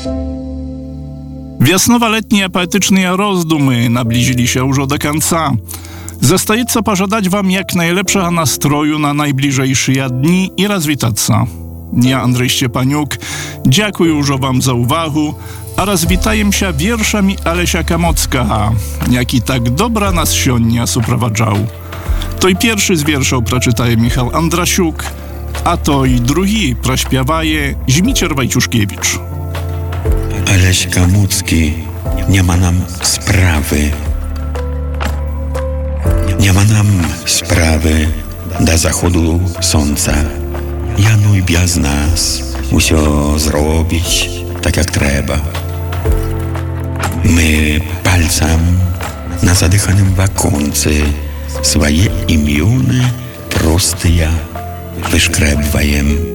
Вяснова-летние поэтyczne роздуми наблизились уже до конца. Zostaje pożadać wam jak najlepszego nastroju na najbliżejsze dni i rozwitаться. Ja, Andrzej Szczepaniuk, dziękuję już wam za uwagę, a rozwitajem się wierszami Alesia Kamocka, jaki tak dobra nas sionnia suprowadzał. To i pierwszy z wierszów przeczytaje Michał Andrasiuk, a to i drugi praśpiewaje Zmicier Wajciuszkiewicz. Aleś Kamucki, nie ma nam sprawy. Nie ma nam sprawy do zachodu słońca. Januj bez nas musiał zrobić tak jak trzeba. My palcem na zadychanym wakonce swoje imiony proste wyszkrebwajem.